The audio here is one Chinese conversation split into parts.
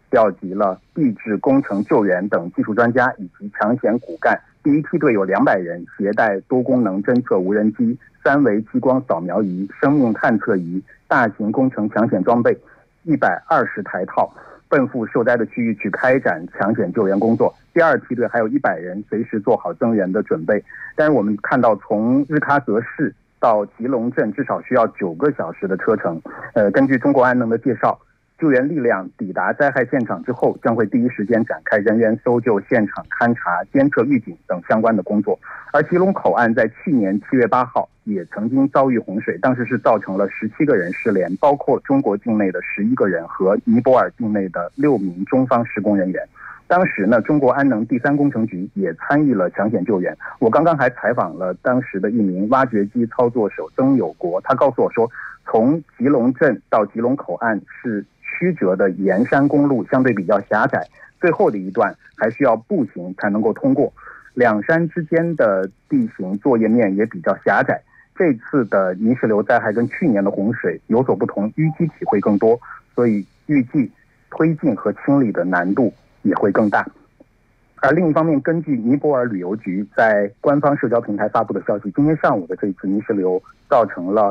调集了地质工程救援等技术专家以及抢险骨干。第一梯队有200人，携带多功能侦测无人机、3维激光扫描仪、生命探测仪、大型工程抢险装备120台套，奔赴受灾的区域去开展抢险救援工作。第二梯队还有100人，随时做好增援的准备。但是我们看到，从日喀则市到吉隆镇至少需要9个小时的车程。根据中国安能的介绍，救援力量抵达灾害现场之后，将会第一时间展开人员搜救、现场勘查、监测预警等相关的工作。而吉隆口岸在去年7月8号也曾经遭遇洪水，当时是造成了17个人失联，包括中国境内的11个人和尼泊尔境内的6名中方施工人员。当时呢，中国安能第3工程局也参与了抢险救援。我刚刚还采访了当时的一名挖掘机操作手曾有国，他告诉我说，从吉隆镇到吉隆口岸是曲折的沿山公路，相对比较狭窄，最后的一段还需要步行才能够通过。两山之间的地形作业面也比较狭窄，这次的泥石流灾害跟去年的洪水有所不同，淤积体会更多，所以预计推进和清理的难度也会更大。而另一方面，根据尼泊尔旅游局在官方社交平台发布的消息，今天上午的这次泥石流造成了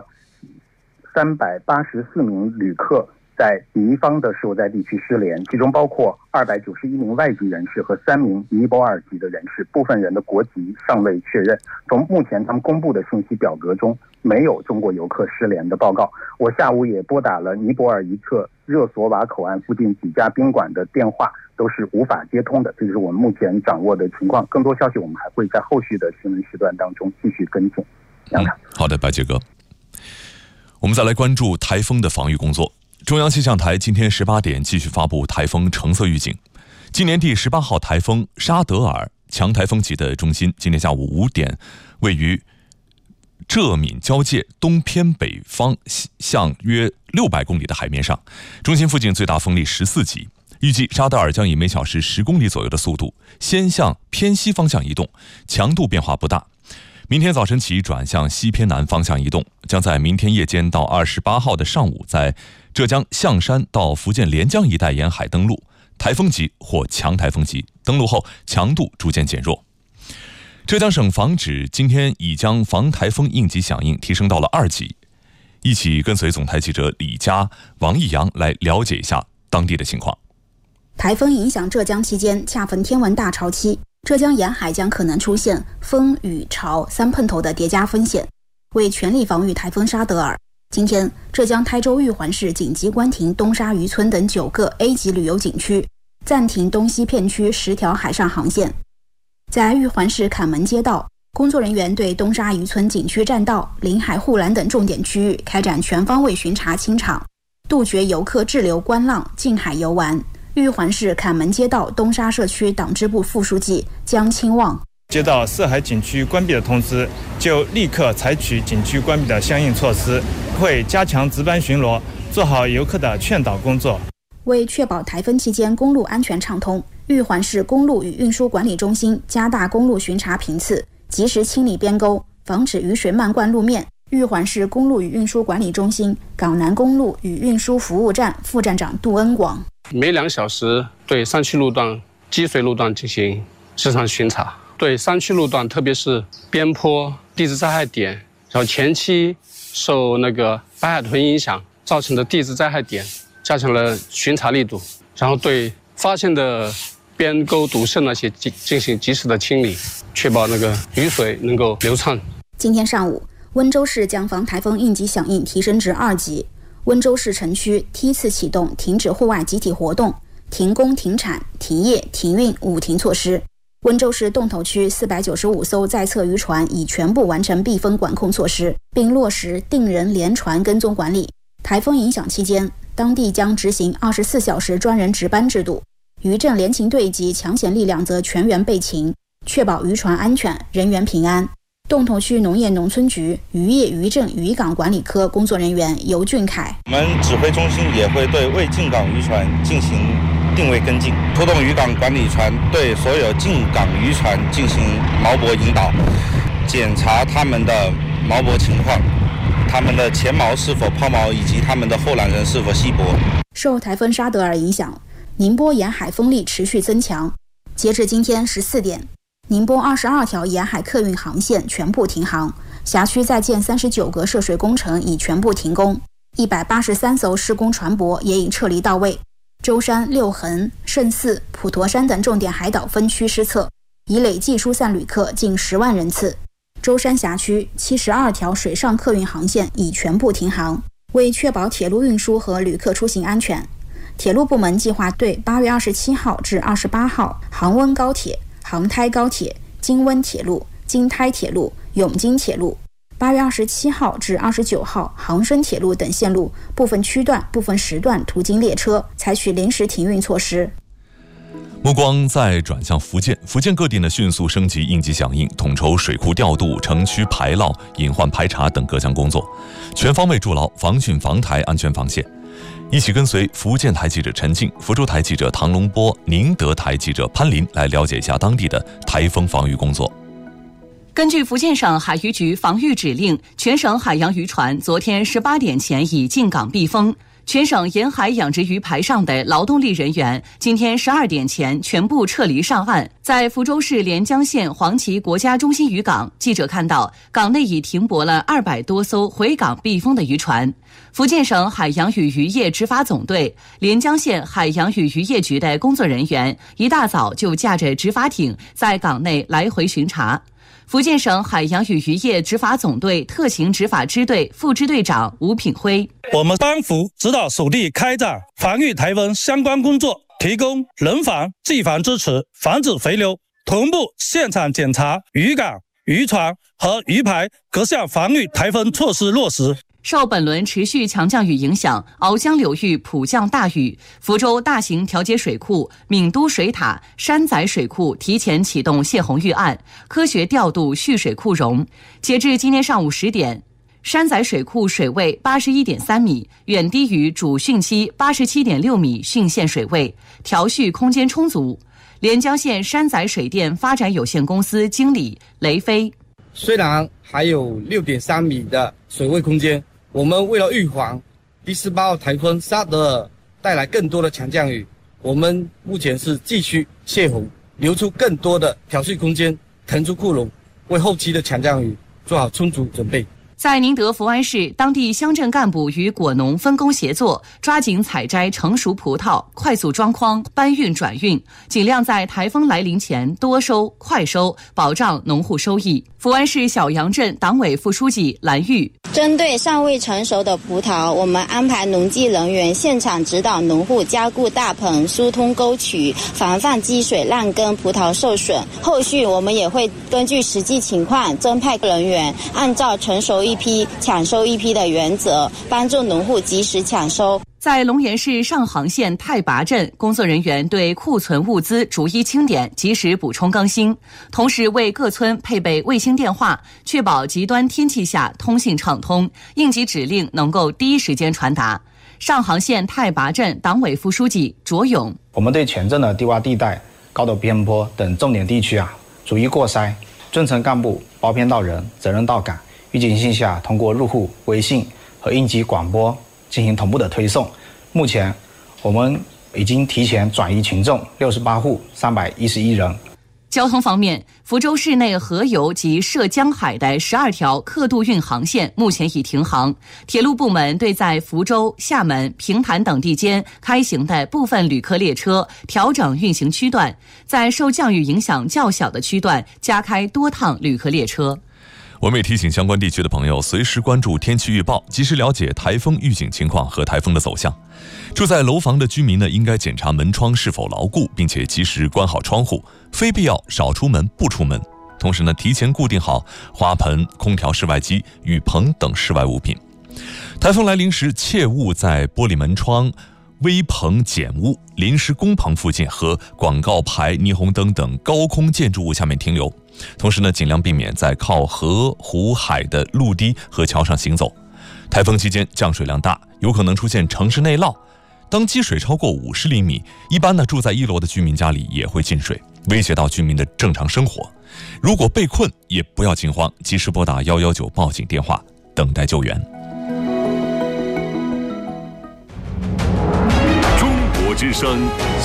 384名旅客在尼方的受灾地区失联，其中包括291名外籍人士和3名尼泊尔籍的人士，部分人的国籍尚未确认。从目前他们公布的信息表格中，没有中国游客失联的报告。我下午也拨打了尼泊尔一侧热索瓦口岸附近几家宾馆的电话，都是无法接通的。这就是我们目前掌握的情况。更多消息我们还会在后续的新闻时段当中继续跟进。 好的，白杰哥。我们再来关注台风的防御工作。中央气象台今天18点继续发布台风橙色预警。今年第18号台风沙德尔强台风级的中心，今天下午5点位于浙闽交界东偏北方向约600公里的海面上，中心附近最大风力14级。预计沙德尔将以每小时10公里左右的速度先向偏西方向移动，强度变化不大。明天早晨起转向西偏南方向移动，将在明天夜间到28号的上午在浙江象山到福建连江一带沿海登陆，台风级或强台风级，登陆后强度逐渐减弱。浙江省防指今天已将防台风应急响应提升到了2级。一起跟随总台记者李佳、王毅阳来了解一下当地的情况。 台风影响浙江期间，恰逢天文大潮期，浙江沿海将可能出现风雨潮3碰头的叠加风险。为全力防御台风沙德尔，今天浙江台州玉环市紧急关停东沙渔村等9个 A 级旅游景区，暂停东西片区10条海上航线。在玉环市坎门街道，工作人员对东沙渔村景区栈道、临海护栏等重点区域开展全方位巡查清场，杜绝游客滞留观浪、近海游玩。玉环市坎门街道东沙社区党支部副书记江清旺： 接到涉海景区关闭的通知，就立刻采取景区关闭的相应措施，会加强值班巡逻，做好游客的劝导工作。 为确保台风期间公路安全畅通，玉环市公路与运输管理中心加大公路巡查频次，及时清理边沟，防止雨水漫灌路面。玉环市公路与运输管理中心港南公路与运输服务站副站长杜恩广： 每2小时对山区路段、积水路段进行时常巡查，对山区路段，特别是边坡、地质灾害点，然后前期受白海豚影响造成的地质灾害点，加强了巡查力度，然后对发现的边沟堵塞那些进行及时的清理，确保雨水能够流畅。 今天上午，温州市将防台风应急响应提升至2级。温州市城区梯次启动停止户外集体活动、停工停产、停业停运5停措施。温州市洞头区495艘在侧渔船已全部完成避风管控措施，并落实定人连船跟踪管理。台风影响期间，当地将执行24小时专人值班制度，渔政联勤队及抢险力量则全员备勤，确保渔船安全、人员平安。洞头区农业农村局渔业渔政渔港管理科工作人员尤俊凯： 我们指挥中心也会对未进港渔船进行定位跟进，出动渔港管理船对所有进港渔船进行锚泊引导，检查他们的锚泊情况，他们的前锚是否抛锚，以及他们的后缆人是否系泊。 受台风沙德尔影响， 宁波沿海风力持续增强。截至今天14点，宁波22条沿海客运航线全部停航，辖区在建39个涉水工程已全部停工，183艘施工船舶也已撤离到位。舟山、六衡、圣寺、普陀山等重点海岛分区失策，已累计疏散旅客近10万人次。舟山辖区72条水上客运航线已全部停航。为确保铁路运输和旅客出行安全，铁路部门计划对8月27号至28号杭温高铁、杭台高铁、京温铁路、京台铁路、永京铁路，8月27号至29号杭深铁路等线路部分区段、部分时段途经列车，采取临时停运措施。 目光再转向福建，福建各地呢迅速升级应急响应，统筹水库调度、城区排涝、隐患排查等各项工作，全方位筑牢防汛防台安全防线。一起跟随福建台记者陈静、福州台记者唐龙波、宁德台记者潘林来了解一下当地的台风防御工作。 根据福建省海渔局防御指令，全省海洋渔船昨天18点前已进港避风。全省沿海养殖鱼排上的劳动力人员今天12点前全部撤离上岸。在福州市连江县黄岐国家中心渔港，记者看到港内已停泊了200多艘回港避风的渔船。福建省海洋与渔业执法总队、连江县海洋与渔业局的工作人员一大早就驾着执法艇在港内来回巡查。福建省海洋与渔业执法总队特勤执法支队副支队长吴品辉： 我们帮扶指导属地开展防御台风相关工作，提供人防、技防支持，防止回流，同步现场检查渔港、渔船和渔排各项防御台风措施落实。 受本轮持续强降雨影响，鳌江流域普降大雨，福州大型调节水库、闽都水塔、山仔水库提前启动泄洪预案，科学调度蓄水库容。截至今天上午10点，山仔水库水位81.3米，远低于主汛期87.6米汛限水位，调蓄空间充足。连江县山仔水电发展有限公司经理雷飞： 虽然还有6.3米的水位空间，我们为了预防第18号台风沙德尔带来更多的强降雨，我们目前是继续泄洪，留出更多的调蓄空间，腾出库容，为后期的强降雨做好充足准备。 在宁德福安市，当地乡镇干部与果农分工协作，抓紧采摘成熟葡萄，快速装筐、搬运转运，尽量在台风来临前多收、快收，保障农户收益。福安市小杨镇党委副书记蓝玉： 针对尚未成熟的葡萄，我们安排农技人员现场指导农户加固大棚、疏通沟渠，防范积水烂根、葡萄受损。后续我们也会根据实际情况增派人员，按照成熟一批抢收一批的原则，帮助农户及时抢收。 在龙岩市上杭县太拔镇，工作人员对库存物资逐一清点，及时补充更新，同时为各村配备卫星电话，确保极端天气下通信畅通，应急指令能够第一时间传达。上杭县太拔镇党委副书记卓勇： 我们对全镇的低洼地带、高陡边坡等重点地区逐一过筛，中层干部包编到人，责任到岗，预警性下通过入户微信和应急广播进行同步的推送。目前我们已经提前转移群众68户311人。 交通方面，福州市内河油及涉江海的12条客渡运航线目前已停航。铁路部门对在福州、厦门、平潭等地间开行的部分旅客列车调整运行区段，在受降雨影响较小的区段加开多趟旅客列车。 我们也提醒相关地区的朋友随时关注天气预报，及时了解台风预警情况和台风的走向。住在楼房的居民呢，应该检查门窗是否牢固，并且及时关好窗户，非必要少出门不出门。同时呢，提前固定好花盆、空调室外机、雨棚等室外物品。台风来临时，切勿在玻璃门窗、微棚、简屋、临时工棚附近和广告牌、霓虹灯等高空建筑物下面停留。同时呢，尽量避免在靠河、湖、海的陆堤和桥上行走。台风期间降水量大，有可能出现城市内涝。当积水超过50厘米，一般呢住在1楼的居民家里也会进水，威胁到居民的正常生活。如果被困，也不要惊慌，及时拨打119报警电话，等待救援。 中国之声